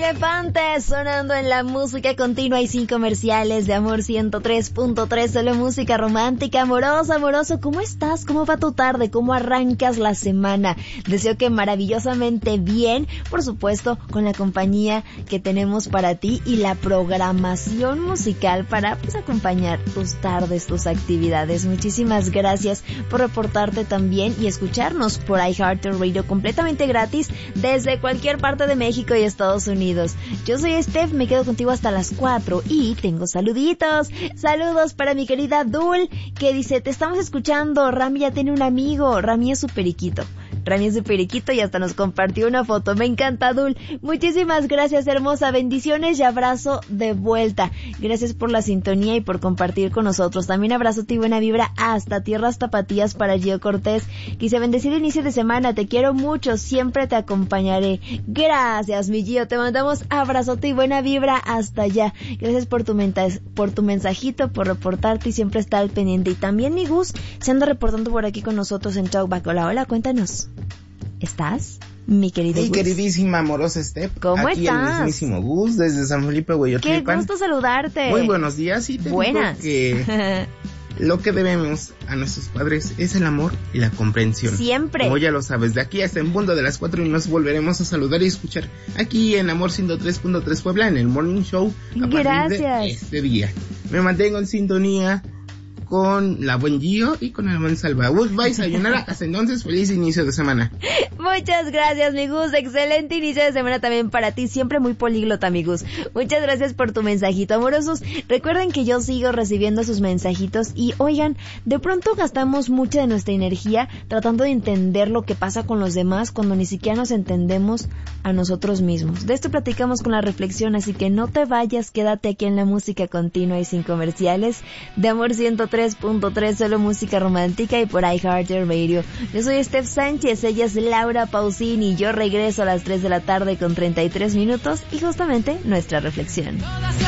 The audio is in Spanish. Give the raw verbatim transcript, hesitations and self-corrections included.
Elefantes sonando en la música continua y sin comerciales de Amor ciento tres punto tres, solo música romántica. Amoroso, amoroso, ¿cómo estás? ¿Cómo va tu tarde? ¿Cómo arrancas la semana? Deseo que maravillosamente bien, por supuesto, con la compañía que tenemos para ti y la programación musical para pues acompañar tus tardes, tus actividades. Muchísimas gracias por reportarte también y escucharnos por iHeartRadio completamente gratis desde cualquier parte de México y Estados Unidos. Yo soy Steph, me quedo contigo hasta las cuatro y tengo saluditos. Saludos para mi querida Dul, que dice, te estamos escuchando, Rami ya tiene un amigo, Rami es su periquito. Rami es su periquito y hasta nos compartió una foto. Me encanta, Dul. Muchísimas gracias, hermosa. Bendiciones y abrazo de vuelta. Gracias por la sintonía y por compartir con nosotros. También abrazo y buena vibra hasta Tierras Tapatías para Gio Cortés. Quise bendecido inicio de semana. Te quiero mucho. Siempre te acompañaré. Gracias, mi Gio. Te mandamos abrazote y buena vibra hasta allá. Gracias por tu, menta- por tu mensajito, por reportarte y siempre estar al pendiente. Y también mi Gus se anda reportando por aquí con nosotros en Talkback. Hola, hola, cuéntanos. ¿Estás, mi querido Hey, Gus? queridísima amorosa Steph. ¿Cómo Aquí estás? el mismísimo Gus desde San Felipe, Hueyotlipan. Qué gusto saludarte. Muy buenos días y te Buenas. digo que lo que debemos a nuestros padres es el amor y la comprensión. Siempre. Como ya lo sabes, de aquí hasta en punto de las cuatro y nos volveremos a saludar y escuchar aquí en Amor ciento tres punto tres Puebla en el Morning Show. A Gracias. partir de este día. Me mantengo en sintonía con la buen Gio y con el buen Salva. Bye, sayonara. Hasta entonces, feliz inicio de semana. Muchas gracias, mi Gus. Excelente inicio de semana también para ti. Siempre muy políglota, mi Gus. Muchas gracias por tu mensajito, amorosos. Recuerden que yo sigo recibiendo sus mensajitos y, oigan, de pronto gastamos mucha de nuestra energía tratando de entender lo que pasa con los demás cuando ni siquiera nos entendemos a nosotros mismos. De esto platicamos con la reflexión, así que no te vayas, quédate aquí en la música continua y sin comerciales de Amor ciento tres punto tres, solo música romántica y por iHeartRadio. Yo soy Steph Sánchez, ella es Laura Pausini. Yo regreso a las tres de la tarde con treinta y tres minutos y justamente nuestra reflexión.